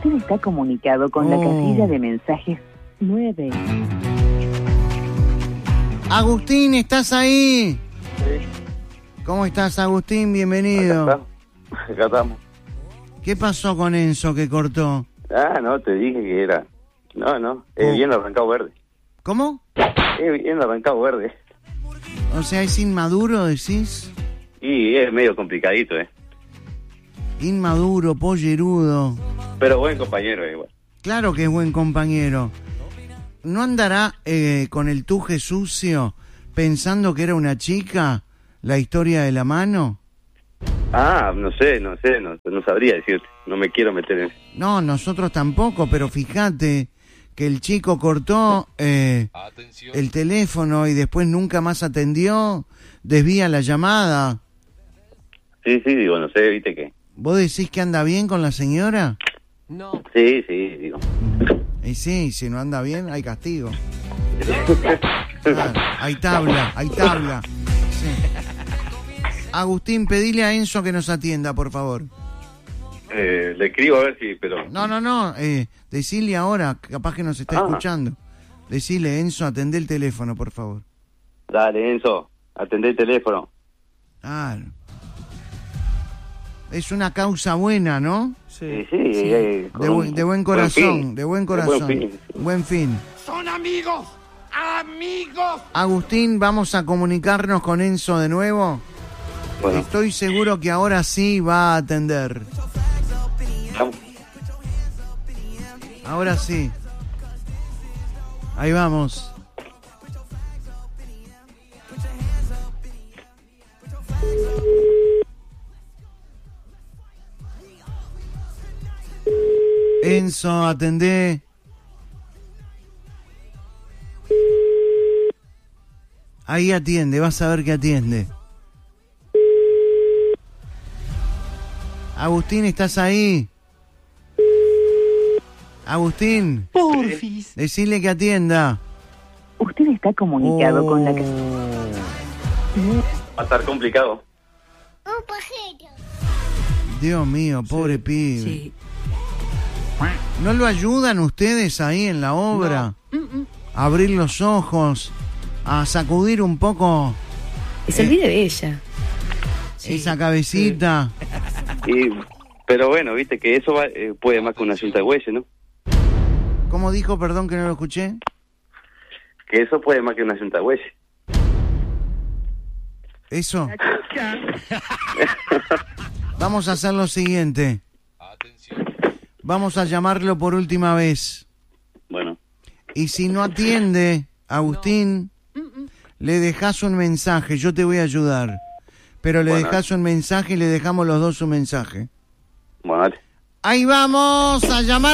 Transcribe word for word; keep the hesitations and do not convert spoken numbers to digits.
Usted está comunicado con la Oh. casilla de mensajes nueve. Agustín, ¿estás ahí? Sí. ¿Cómo estás, Agustín? Bienvenido. Acá estamos. Acá estamos. ¿Qué pasó con Enzo que cortó? Ah, no, te dije que era... No, no, es Oh. bien arrancado verde. ¿Cómo? Es bien arrancado verde. O sea, ¿es inmaduro, decís? Y es medio complicadito, ¿eh? Inmaduro, pollerudo. Pero buen compañero, igual. Claro que es buen compañero. ¿No andará eh, con el tuje sucio pensando que era una chica la historia de la mano? Ah, no sé, no sé, no, no sabría decirte. No me quiero meter en... No, nosotros tampoco, pero fíjate que el chico cortó eh, el teléfono y después nunca más atendió, desvía la llamada. Sí, sí, digo, no sé, viste que... ¿Vos decís que anda bien con la señora? No. Sí, sí, digo. Y sí, si no anda bien, hay castigo. Claro, hay tabla, hay tabla. Sí. Agustín, pedile a Enzo que nos atienda, por favor. Eh, le escribo a ver si... pero No, no, no, eh, decile ahora, capaz que nos está Ah. escuchando. Decile, Enzo, atendé el teléfono, por favor. Dale, Enzo, atendé el teléfono. Claro. Es una causa buena, ¿no? Sí, sí, eh, De, con bu- un de buen corazón, fin. de buen De corazón. buen fin, sí. Buen fin. ¡Son amigos! ¡Amigos! Agustín, vamos a comunicarnos con Enzo de nuevo. Bueno, Estoy seguro que ahora sí va a atender. vamos. Ahora sí. Ahí vamos. Enzo, atendé. Ahí atiende, vas a ver que atiende. Agustín, ¿estás ahí? Agustín, Porfis. decile que atienda. Usted está comunicado con la casilla. Va a estar complicado. Dios mío, pobre pibe. Sí. ¿No lo ayudan ustedes ahí en la obra? A abrir los ojos, a sacudir un poco Que se olvide de ella. esa cabecita. Y, pero bueno, viste que eso va, eh, puede más que una cinta de hueso, ¿no? ¿Cómo dijo? Perdón que no lo escuché. Que eso puede más que una cinta de hueso. Eso. Vamos a hacer lo siguiente. Vamos a llamarlo por última vez. Bueno, Y si no atiende, Agustín, le dejás un mensaje. Yo te voy a ayudar. Pero le Bueno. dejás un mensaje y le dejamos los dos un mensaje. bueno, dale. Ahí vamos a llamar.